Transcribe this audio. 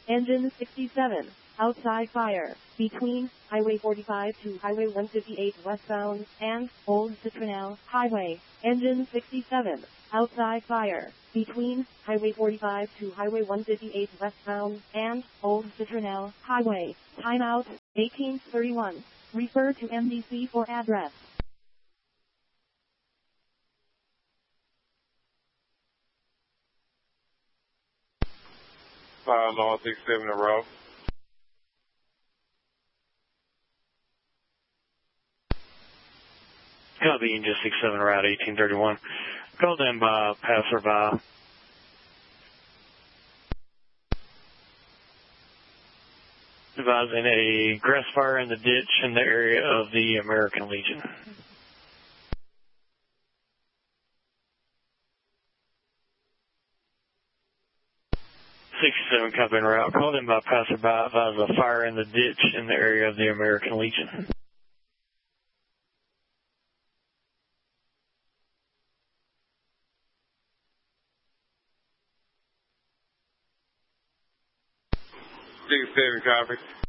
Engine 67, outside fire, between Highway 45 to Highway 158 westbound, and Old Citronelle Highway. Engine 67, outside fire, between Highway 45 to Highway 158 westbound, and Old Citronelle Highway. Timeout, 1831. Refer to MDC for address. 5-67 in a row. Copy, Engine 67, route 1831. Called in by passerby. Advising a grass fire in the ditch in the area of the American Legion. 67, copy en route. Called in by passerby. Advise a fire in the ditch in the area of the American Legion. Six 7, copy.